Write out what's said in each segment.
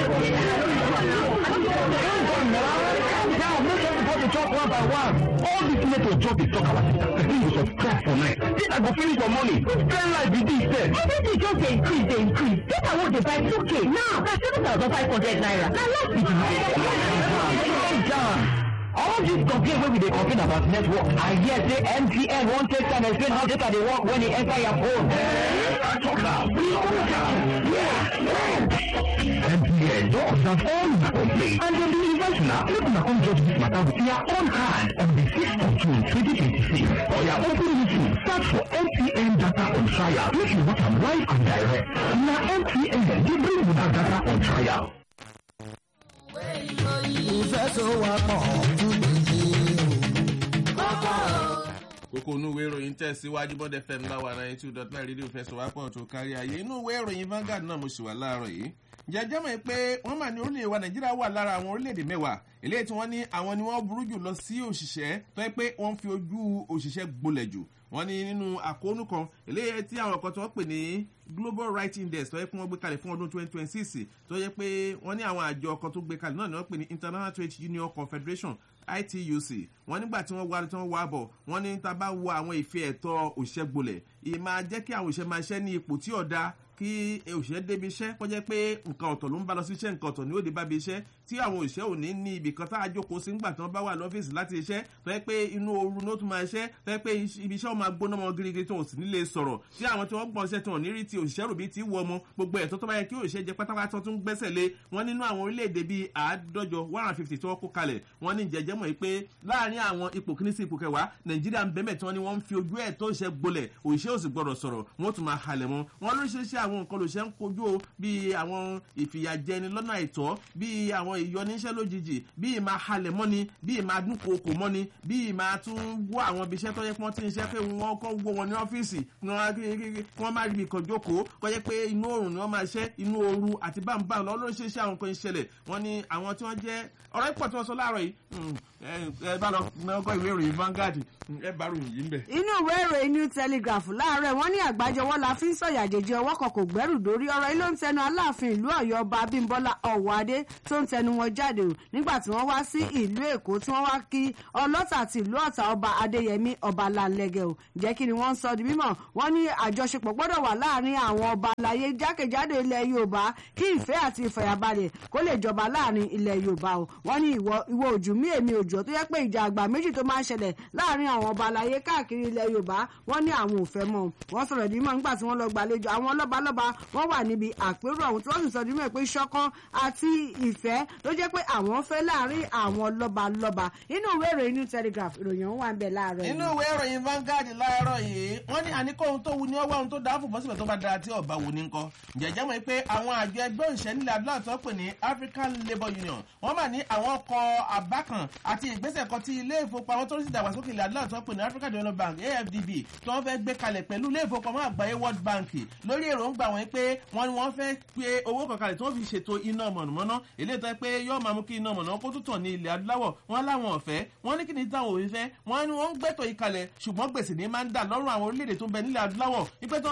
Now, make everybody talk one by one. All this little job is talk about it. The thing you subscribe for night. Then I go finish your money. Spend life with this then. Everything just dey increase. Then I want to buy 2K. Now, that's 7,500 naira. Now, let's be all this complaint wey we dey complain about network, I hear say MTN wan take time explain how data dey work when e enter your phone. MTN don observe all una complaint and dem dey invite una make una come judge dis matter with your own hand on the 6th of June 2026. Oya open YouTube, search for MTN data on trial make you watch am live and direct. Na MTN dey bring una data on trial. kókó inú ìwé ìròyìn tẹ̀síwájú bọ́dẹ̀ fm láwa 92.9 rédíò fẹsọ̀wápọ̀ tó kárí ayé inú ìwé ìròyìn Vanguard náà mo sì wà láàárọ̀ yìí jẹjẹ́ mọ̀ pé wọ́n mà ní orílẹ̀-èdè wa Nàìjíríà wà lára àwọn orílẹ̀-èdè mẹ́wàá eléyìí tí wọ́n ní àwọn ni wọ́n burú jù lọ sí òṣìṣẹ́ tó yẹ pé wọ́n fi ojú òṣìṣẹ́ gbolẹ̀ jù wọ́n ní nínú àkóónú kan eléyìí tí àwọn kan tí wọ́n pè ní Global Rights Index tó yẹ pé wọ́n gbé kalẹ̀ fún ọdún 2026 tó yẹ pé wọ́n ní àwọn àjọ kan tó gbé kalẹ̀ náà ni wọ́n pè ní International Trade Union Confederation ITUC wọ́n nígbà tí wọ́n wá bọ̀ wọ́n ní tá bá wo àwọn ìfẹ́ ẹ̀tọ́ òṣìṣẹ́ gbolẹ̀ ìmáa jẹ́ kí àwọn òṣìṣẹ́ máa ṣẹ́ ní ipò tí ọ̀dà kí òṣìṣẹ́ débi iṣẹ́ kó jẹ́ pé nǹkan ọ̀tọ̀ ló ń bá lọ sí iṣẹ́ nǹkan ọ̀tọ̀ ni ó dé bá bi iṣẹ́ tí àwọn òṣìṣẹ́ ò ní ibì kan tá a jókòó sí nígbà tí wọ́n bá wà lọ́fíìsì láti iṣẹ́ tó yẹ pé inú ooru ló tún máa ṣẹ́ tó yẹ pé ibi iṣẹ́ wọn máa gbóná mọ́ girigiri tí wọ́n sì nílé sọ̀rọ̀ tí àwọn tí wọ́n gbọ́n iṣẹ́ tí wọ́n ní rí ti òṣìṣẹ́ rò bí ti wọ ọmọ gbogbo ẹ̀tọ́ tó bá yẹ kí òṣìṣẹ́ jẹ pátápátá tún gbẹ́sẹ̀ lé wọ́n nínú àwọn orílẹ̀-èdè bíi 150 tí wọ́n kó kalẹ̀ wọ́n ní jẹ́jẹ́ mọ̀ pé láàárín àwọn ipò kíní sí ipò kẹwàá Nàìjíríà ń bẹ́mẹ̀ tí wọ́n ní wọ́n ń fi ojú ẹ̀ tó ṣe gbolẹ̀ òṣìṣẹ́ ò sì gbọ́dọ̀ sọ̀rọ̀ wọ́n tún máa halẹ̀ mọ́ wọ́n lóríṣiríṣi àwọn nǹkan lòṣẹ́ ń kojú o bíi àwọn ìfìyàjẹni lọ́nà àìtọ́ bíi àwọn ìyọníṣẹ́ lójijì bíi máa halẹ̀ mọ́ni bíi máa dúnkòokò mọ́ni bíi máa tún wọ́ àwọn ibi iṣẹ́ tó yẹ kí wọ́n ti ń ṣe pé wọ́n kọ́ wọ́ wọn ní ọ́fíìsì kí wọ́n má rí ibi kan jókòó kọ́ yẹ pé inú oòrùn ni wọ́n máa ṣẹ́ inú ooru àti bámbá lọ lóríṣiríṣi àwọn kan ìṣẹ̀lẹ̀ wọ́n ní àwọn tí wọ́n jẹ́ ọ̀rọ̀ ìpọ̀ tí wọ́n sọ láàárọ̀ yìí ẹ bá lọ ọkọ̀ ìwé ìròyìn Vanguard ẹ bá ròyìn yìí ń bẹ̀. inú ìwé ìròyìn New Telegraph láàárọ̀ wọ́n ní àgbájọwọ́ la fi ń sọ̀yà jẹjẹ ọwọ́ kan kò gbẹ́rù dórí ọ̀rọ̀ ilé ń tẹnu Aláàfin ìlú Ọ̀yọ́ Ọba Abímbọ́lá Ọ̀wádé tó ń tẹnu wọn jáde o nígbà tí wọ́n wá sí ìlú Èkó tí wọ́n wá kí ọlọ́tà àti ìlú Ọ̀tà Ọba Adéyẹmí Ọba Lanlẹ́gẹ̀ o jẹ́ kí ni wọ́n ń sọ di mímọ̀ wọ́n ní àjọṣepọ̀ gbọ́dọ̀ wà láàrin àwọn ọba aláyé jákèjádò ilẹ̀ Yorùbá kí ìfẹ́ àti ìfọ̀yàbalẹ̀ kó lè jọba láàrin ilẹ̀ Yorùbá o wọ́n ní ìwọ ojú mi èmi òjò tó yẹ pé ìjà àgbà méjì tó máa ń ṣẹlẹ̀ láàrin àwọn ọba aláyé káàkiri ilẹ̀ Yorùbá wọ́n ní àwọn ò fẹ́ mọ́ wọ́n sọ̀rọ̀ di mímọ̀ nígbà tí wọ́n lọ gbàlejò àwọn lọ́balọ́ba wọ́n wà níbi àpérò àwọn tí wọ́n sì sọ di mímọ̀ pé ṣọ̀kan àti ìfẹ́ ló jẹ́ pé àwọn fẹ́ láàrin àwọn lọ́balọ́ba inú ìwé ìròyìn New Telegraph ìròyìn ọ̀hún wà ń bẹ̀ láàárọ̀ yìí. inú ìwé ìròyìn Vanguard láàárọ̀ yìí wọ́n ní àníkó ohun tó wu ni ọwọ́ ohun tó dáa fún bọ́sibẹ̀ tó bá dára tí ọba wù ní nǹkan jẹ̀jẹ̀ mọ̀ pé àwọn àjọ ẹgbẹ́ òṣìṣẹ́ nílẹ̀ adúláwọ̀ tó pè ní African Labour Union wọ́n mà ní àwọn ọkọ̀ àbá kan àti ìgbésẹ̀ kan tí ilé ìfowópamọ́ tó ń sì dàgbàsókè ilẹ̀ adúláwọ̀ tó pè ní African Development Bank AFDB tó wọ́n fẹ́ gbé kalẹ̀ pẹ̀lú ilé ìfowópamọ́ àgbáyé World Bank lórí èròǹgbà wọn pé wọ́n fẹ́ gbé owó kan kalẹ̀ tí wọ́n fi ṣètò iná mọ̀nàmọ́ná eléyìí tó yẹ pé yóò máa mú kí iná mọ̀nàmọ́ná kó tún tàn ní ilẹ̀ adúláwọ̀ wọ́n láwọn ọ̀fẹ́ wọ́n ní kí ni táwọn òfin fẹ́ wọ́n ní wọ́n ń gbẹ́tọ̀ yìí kalẹ̀ ṣùgbọ́n gbèsè ní máa ń dà lọ́rùn àwọn orílẹ̀-èdè tó ń bẹ nílẹ̀ adúláwọ̀ wípé tí wọ́n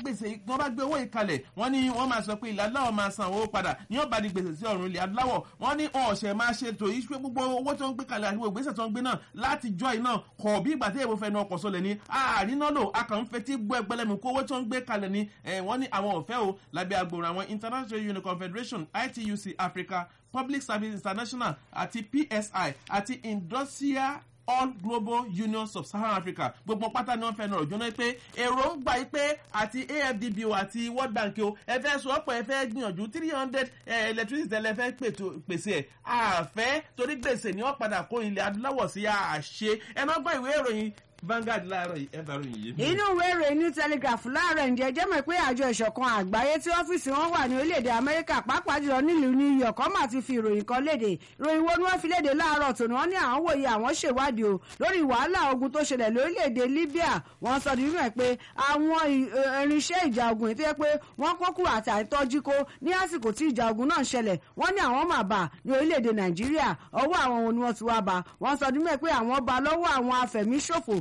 bá gbé owó yìí kalẹ̀ wọ́n ní wọ́n máa sọ pé ilẹ̀ adúláwọ̀ máa san owó padà ní ọ̀bá di gbèsè sí ọ̀run ilẹ̀ adúláwọ̀ wọ́n ní ọ̀sẹ̀ máa ṣe ètò yìí pé gbogbo owó tó ń gbé kalẹ̀ àti ìgbésẹ̀ tó ń gbé náà láti jọ iná kọ̀ bí ìgbà tí èèwọ̀ fẹ́ nu ọkọ̀ sọlẹ̀ ní àárín náà lò a kàn ń fetí gbọ́ ẹgbẹ́lẹ́mú kó owó tó ń gbé kalẹ̀ ní wọ́n ní àwọn ọ̀fẹ́ o lábẹ́ agbóhùn àwọn International Union Confederation ITUC Africa Public Service International àti PSI àti Industrial All Global Union Sub-Saharan Africa gbogbo pátá ni wọ́n fẹ́ nọ̀rọ̀ jóná pé èròǹgbà yìí pé àti AFDB o àti World Bank o ẹ fẹ́ sọ ọ̀pọ̀ ẹ fẹ́ gbìyànjú 300 electricity ẹ fẹ́ pèsè ẹ̀ àfẹ́ torí gbèsè ni wọ́n padà kó ilẹ̀ adúláwọ̀ sí àṣẹ ẹ̀ náà gbọ́ ìwé ìròyìn Vanguard láàárọ̀ yìí ẹ bá ròyìn yìí. inú ìwé ìròyìn New Telegraph láàárọ̀ ǹjẹ́ jẹ́ mọ̀ pé àjọ ìṣọ̀kan àgbáyé tí ọ́fíìsì wọn wà ní orílẹ̀-èdè Amẹ́ríkà pàápàá jùlọ nílùú New York wọ́n máa ti fi ìròyìn kan léde ìròyìn wo ni wọ́n fi léde láàárọ̀ tòun wọ́n ní àwọn wòye àwọn ṣèwádìí o lórí wàhálà ogun tó ṣẹlẹ̀ lórílẹ̀-èdè Libya wọ́n sọ di mímọ̀ pé àwọn irinṣẹ́ ìjà ogun tó yẹ pé wọ́n kó kúrò àti àìtọ́jú kó ní àsìkò tí ìjà ogun náà ṣẹlẹ̀ wọ́n ní àwọn máa bà ní orílẹ̀-èdè Nàìjíríà ọwọ́ àwọn ohun ni wọ́n ti wá bá wọ́n sọ di mímọ̀ pé àwọn bá lọ́wọ́ àwọn afẹ̀míṣòfò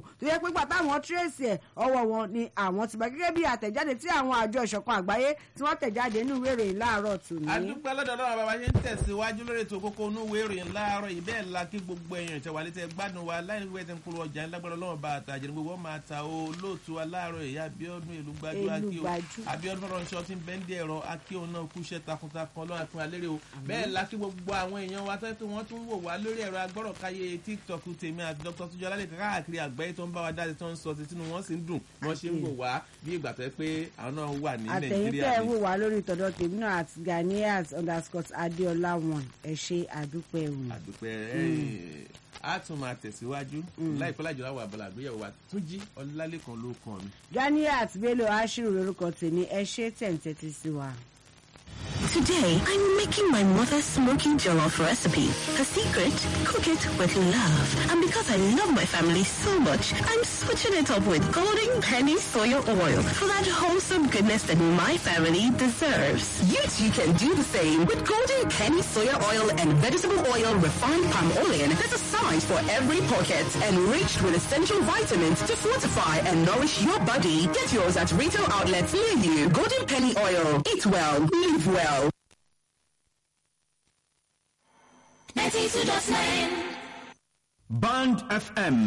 tó yẹ pé pàtó àwọn tírèsì ẹ̀ ọwọ́ wọn ni àwọn ti bá gẹ́gẹ́ bí àtẹ̀jáde tí àwọn àjọ ìṣọ̀kan àgbáyé tí wọ́n tẹ̀jáde nínú ìwé ìròyìn láàárọ̀ tòní. àdúpẹ́ lọ́dọ̀ Ọlọ́run bàbá ṣe ń tẹ̀síwájú lórí ètò kókó inú ìwé ìròyìn láàárọ̀ yìí bẹ́ẹ̀ la kí gbogbo èèyàn ìtẹ̀wà létẹ̀ gbádùn wa láì nígbà tẹ̀ ń polówó ọjà ńlágbára Ọlọ́run bá àtàjẹ́ gbogbo wọn máa ta o lóòtú wa láàárọ̀ ìyá Abíọ́dún Elúgbájú akíó Abíọ́dún fọlọ́nṣọ́ tí ń bẹ́ńdì ẹ̀rọ akíó náà kúṣẹ́ takuntakun Ọlọ́run àfihàn alérè o bẹ́ẹ̀ la kí gbogbo àwọn èèyàn wa tẹ́ pé wọ́n tún wò wá lórí ẹ̀rọ agbọ́rọ̀káyé TikTok tèmi àti Dr. Tuju Alálẹ̀ káàkiri àgbáyé tó ń bá wa dáadé tó ń sọ títí wọn sì ń dùn wọ́n ṣe ń wò wá bí ìgbà tó yẹ pé àwọn náà wà ní Nàìjíríà. àtẹ̀yìntẹ̀ wò wá lórí ìtọ́dọ̀ tèmi náà àti Ganiat_Adéọlá wọn ẹ ṣe àdúpẹ́ òun. àdúpẹ́ a tún máa tẹ̀síwájú láìpẹ́ lájọ láwọ̀ àbálà àgbéyẹ̀wò wa Túnjí Ọlálékan ló kàn mí. Ganiat Bello Ashiru lórúkọ tèmi ẹ ṣe tẹ̀ǹtẹ̀tì sí wa. Today, I'm making my mother's smoking jollof recipe. Her secret? Cook it with love. And because I love my family so much, I'm switching it up with Golden Penny Soya Oil for that wholesome goodness that my family deserves. You too can do the same with Golden Penny Soya Oil and Vegetable Oil Refined Palm Oil. There's a size for every pocket, enriched with essential vitamins to fortify and nourish your body. Get yours at retail outlets near you. Golden Penny Oil. Eat well, live well. 92.9 Band FM